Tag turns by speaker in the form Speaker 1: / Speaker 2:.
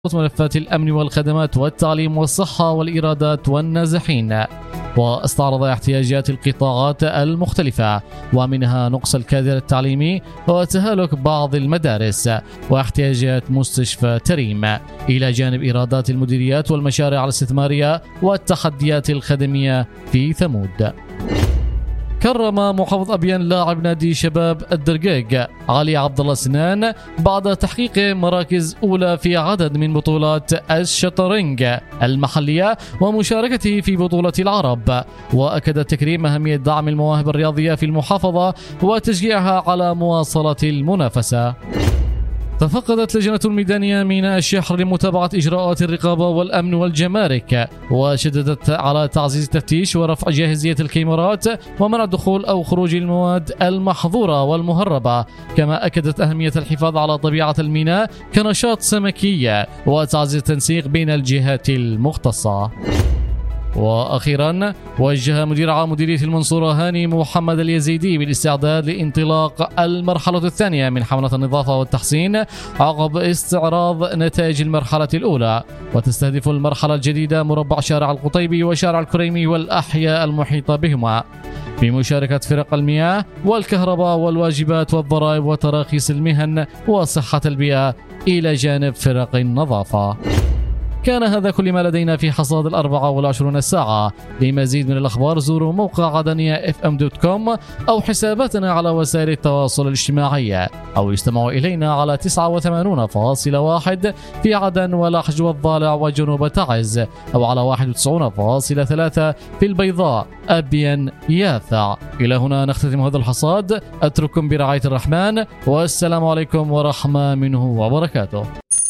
Speaker 1: ملفات الأمن والخدمات والتعليم والصحة والإيرادات والنازحين، واستعرض احتياجات القطاعات المختلفة ومنها نقص الكادر التعليمي وتهالك بعض المدارس واحتياجات مستشفى تريم، إلى جانب إيرادات المديريات والمشاريع الاستثمارية والتحديات الخدمية في ثمود. كرم محافظ أبين لاعب نادي شباب الدرقيق علي عبد الله سنان بعد تحقيق مراكز أولى في عدد من بطولات الشطرنج المحلية ومشاركته في بطولة العرب، وأكد التكريم أهمية دعم المواهب الرياضية في المحافظة وتشجيعها على مواصلة المنافسة. تفقدت لجنة الميدانية ميناء الشحر لمتابعة إجراءات الرقابة والأمن والجمارك، وشددت على تعزيز التفتيش ورفع جاهزية الكاميرات ومنع دخول أو خروج المواد المحظورة والمهربة، كما أكدت أهمية الحفاظ على طبيعة الميناء كنشاط سمكي وتعزيز التنسيق بين الجهات المختصة. وأخيرا وجه مدير عام مديرية المنصورة هاني محمد اليزيدي بالاستعداد لانطلاق المرحلة الثانية من حملة النظافة والتحسين عقب استعراض نتائج المرحلة الأولى، وتستهدف المرحلة الجديدة مربع شارع القطيبي وشارع الكريمي والأحياء المحيطة بهما، بمشاركة فرق المياه والكهرباء والواجبات والضرائب وتراخيص المهن وصحة البيئة إلى جانب فرق النظافة. كان هذا كل ما لدينا في حصاد 24 ساعة. لمزيد من الأخبار زوروا موقع عدنية fm.com أو حساباتنا على وسائل التواصل الاجتماعي، أو استمعوا إلينا على 89.1 في عدن ولحج والضالع وجنوب تعز، أو على 91.3 في البيضاء أبين يافع. إلى هنا نختتم هذا الحصاد، أترككم برعاية الرحمن، والسلام عليكم ورحمة منه وبركاته.